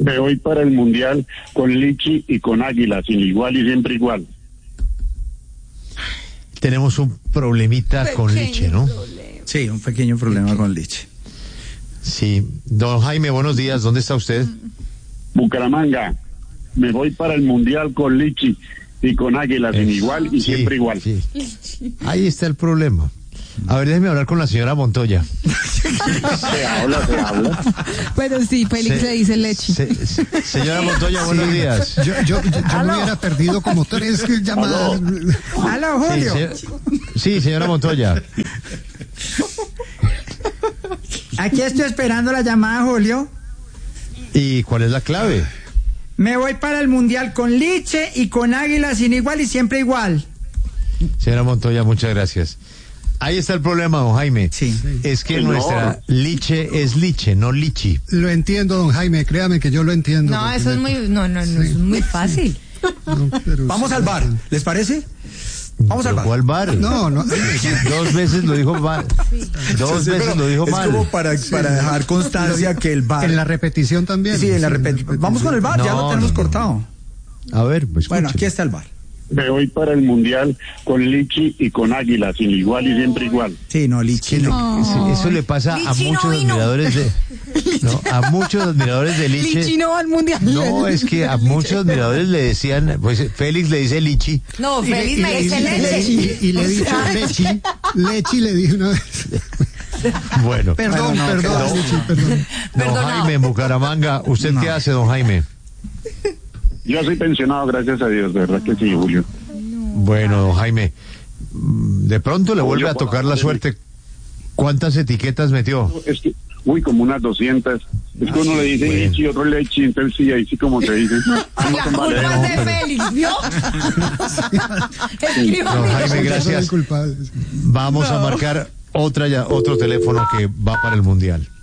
Me voy para el Mundial con Lichi y con Águila, sin igual y siempre igual. Tenemos un problemita con Liche, ¿no? Sí, un pequeño problema con Liche. Sí. Don Jaime, buenos días. ¿Dónde está usted? Bucaramanga. Me voy para el Mundial con Lichi y con Águila, sin igual y siempre igual. Sí. Ahí está el problema. A ver, déjeme hablar con la señora Montoya. Se habla. Pero sí, Félix le dice Lechi. Señora Montoya, buenos días. Yo me hubiera perdido como 3 llamadas. ¡Aló, Julio! Sí, señora Montoya. Aquí estoy esperando la llamada, Julio. ¿Y cuál es la clave? Me voy para el Mundial con Liche y con Águila, sin igual y siempre igual. Señora Montoya, muchas gracias. Ahí está el problema, don Jaime. Sí. Es que nuestra Liche es Liche, no Lichi. Lo entiendo, don Jaime, créame que yo lo entiendo. No, eso es muy, no, eso es muy fácil. Vamos al bar, ¿les parece? Vamos al bar. ¿Cuál bar? No. 2 veces lo dijo mal. Dos veces lo dijo mal. Es como para dejar constancia que el bar... En la repetición también. Sí, en la repetición. Vamos con el bar, ya lo tenemos cortado. A ver, pues. Bueno, escuche. aquí está el bar. Me voy para el Mundial con Lichi y con Águila, sin igual y siempre igual. Sí, no, Liche no. Eso le pasa a Lichi muchos no vino. admiradores de... No, a muchos admiradores de Liche. Lichi no va al Mundial. No, es que a muchos admiradores le decían, pues Félix le dice Lichi. No, Félix me dice Leche. Y le he dicho Lechi le dije una vez. Bueno. Perdón, Lechi, perdón. Don Jaime, en Bucaramanga, ¿usted qué hace, don Jaime? Yo soy pensionado, gracias a Dios, de verdad que sí, Julio. Bueno, don Jaime, de pronto le vuelve a tocar la suerte. ¿Cuántas etiquetas metió? Es que, como unas 200. Es que uno le dice bueno. Lichi, otro Lechi, entonces sí, ahí sí como se dice. La culpa es de Félix, ¿vio? Don Jaime, gracias. Soy el culpable. Vamos a marcar otro teléfono que va para el Mundial.